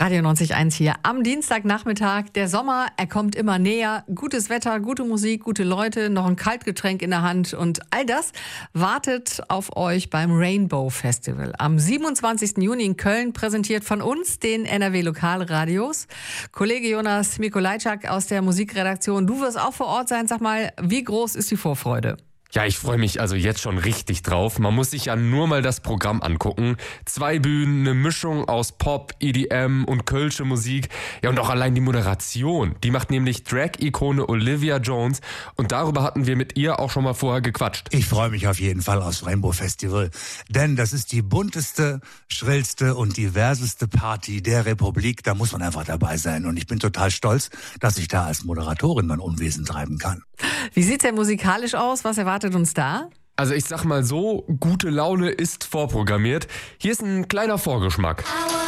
Radio 90.1 hier am Dienstagnachmittag. Der Sommer, er kommt immer näher. Gutes Wetter, gute Musik, gute Leute, noch ein Kaltgetränk in der Hand. Und all das wartet auf euch beim Rainbow Festival. Am 27. Juni in Köln, präsentiert von uns, den NRW Lokalradios. Kollege Jonas Mikolajczak aus der Musikredaktion, du wirst auch vor Ort sein. Sag mal, wie groß ist die Vorfreude? Ja, ich freue mich also jetzt schon richtig drauf. Man muss sich ja nur mal das Programm angucken. 2 Bühnen, eine Mischung aus Pop, EDM und kölsche Musik. Ja, und auch allein die Moderation. Die macht nämlich Drag-Ikone Olivia Jones. Und darüber hatten wir mit ihr auch schon mal vorher gequatscht. Ich freue mich auf jeden Fall aufs Rainbow Festival. Denn das ist die bunteste, schrillste und diverseste Party der Republik. Da muss man einfach dabei sein. Und ich bin total stolz, dass ich da als Moderatorin mein Unwesen treiben kann. Wie sieht's denn musikalisch aus? Was erwartet uns da? Also ich sag mal so, gute Laune ist vorprogrammiert. Hier ist ein kleiner Vorgeschmack.